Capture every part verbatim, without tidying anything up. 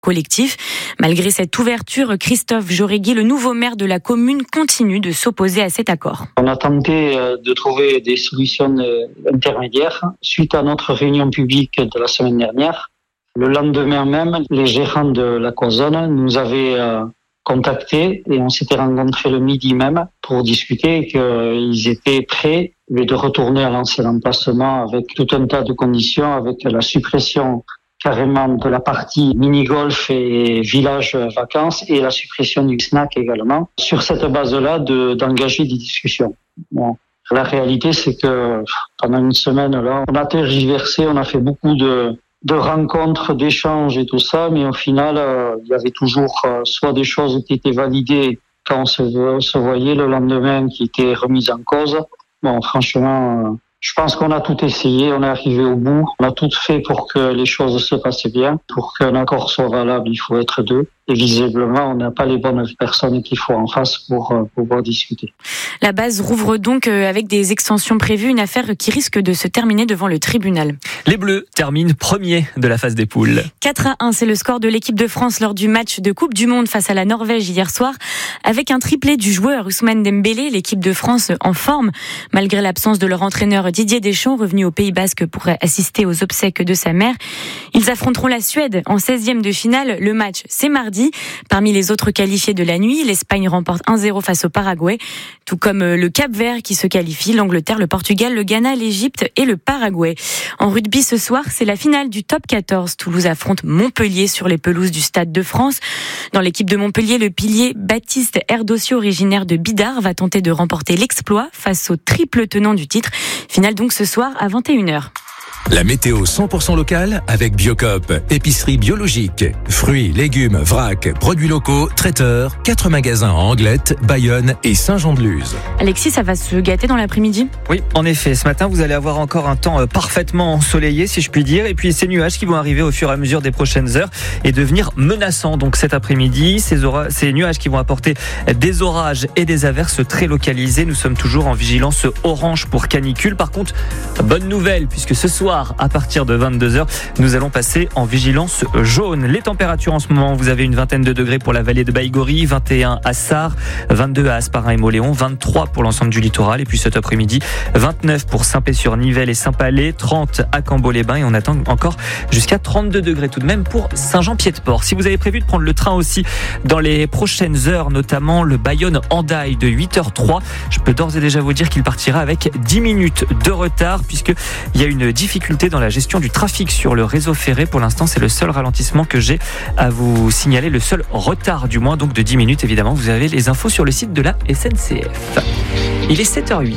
collectif. Malgré cette ouverture, Christophe Jauregui, le nouveau maire de la commune, continue de s'opposer à cet accord. On a tenté de trouver des solutions intermédiaires suite à notre réunion publique de la semaine dernière. Le lendemain même, les gérants de l'Aquazone nous avaient contactés et on s'était rencontrés le midi même pour discuter et qu'ils étaient prêts de retourner à l'ancien emplacement avec tout un tas de conditions, avec la suppression carrément de la partie mini-golf et village vacances et la suppression du snack également. Sur cette base-là, de, d'engager des discussions. Bon. La réalité, c'est que pendant une semaine, là, on a tergiversé, on a fait beaucoup de, de rencontres, d'échanges et tout ça, mais au final, euh, il y avait toujours euh, soit des choses qui étaient validées quand on se, se voyait le lendemain, qui étaient remises en cause. Bon, franchement... Euh, Je pense qu'on a tout essayé, on est arrivé au bout, on a tout fait pour que les choses se passent bien. Pour qu'un accord soit valable, il faut être deux. Et visiblement, on n'a pas les bonnes personnes qu'il faut en face pour euh, pouvoir discuter. La base rouvre donc euh, avec des extensions prévues, une affaire qui risque de se terminer devant le tribunal. Les Bleus terminent premiers de la phase des poules. quatre à un, c'est le score de l'équipe de France lors du match de Coupe du Monde face à la Norvège hier soir. Avec un triplé du joueur Ousmane Dembélé, l'équipe de France en forme. Malgré l'absence de leur entraîneur Didier Deschamps, revenu au Pays Basque pour assister aux obsèques de sa mère. Ils affronteront la Suède en seizième de finale. Le match, c'est mardi. Parmi les autres qualifiés de la nuit, l'Espagne remporte un zéro face au Paraguay, tout comme le Cap-Vert qui se qualifie, l'Angleterre, le Portugal, le Ghana, l'Égypte et le Paraguay. En rugby ce soir, c'est la finale du top quatorze. Toulouse affronte Montpellier sur les pelouses du Stade de France. Dans l'équipe de Montpellier, le pilier Baptiste Erdossio, originaire de Bidart, va tenter de remporter l'exploit face au triple tenant du titre. Finale donc ce soir à vingt et une heures. La météo cent pour cent locale avec Biocop, épicerie biologique, fruits, légumes, vrac, produits locaux, traiteurs, quatre magasins à Anglette, Bayonne et Saint-Jean-de-Luz. Alexis, ça va se gâter dans l'après-midi ? Oui, en effet, ce matin vous allez avoir encore un temps parfaitement ensoleillé si je puis dire, et puis ces nuages qui vont arriver au fur et à mesure des prochaines heures et devenir menaçants donc cet après-midi, ces, ora- ces nuages qui vont apporter des orages et des averses très localisées. Nous sommes toujours en vigilance orange pour canicule. Par contre, bonne nouvelle puisque ce soir à partir de vingt-deux heures, nous allons passer en vigilance jaune. Les températures en ce moment, vous avez une vingtaine de degrés pour la vallée de Baïgori, vingt et un à Sarre, vingt-deux à Asparin et Mauléon, vingt-trois pour l'ensemble du littoral. Et puis cet après-midi, vingt-neuf pour Saint-Pé-sur-Nivelle et Saint-Palais, trente à Cambo-les-Bains et on attend encore jusqu'à trente-deux degrés tout de même pour Saint-Jean-Pied-de-Port. Si vous avez prévu de prendre le train aussi dans les prochaines heures, notamment le Bayonne-Hendaye de huit heures trois, je peux d'ores et déjà vous dire qu'il partira avec dix minutes de retard puisqu'il y a une difficulté dans la gestion du trafic sur le réseau ferré. Pour l'instant, c'est le seul ralentissement que j'ai à vous signaler, le seul retard du moins, donc de dix minutes. Évidemment, vous avez les infos sur le site de la S N C F. Il est sept heures huit.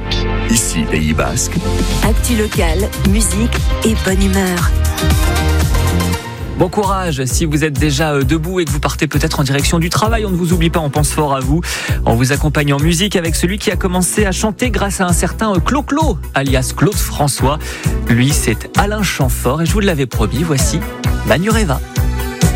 Ici, Pays Basque. Actu locale, musique et bonne humeur. Bon courage si vous êtes déjà debout et que vous partez peut-être en direction du travail. On ne vous oublie pas, on pense fort à vous. On vous accompagne en musique avec celui qui a commencé à chanter grâce à un certain Clo-Clo, alias Claude François. Lui, c'est Alain Chamfort et je vous l'avais promis, voici Manureva.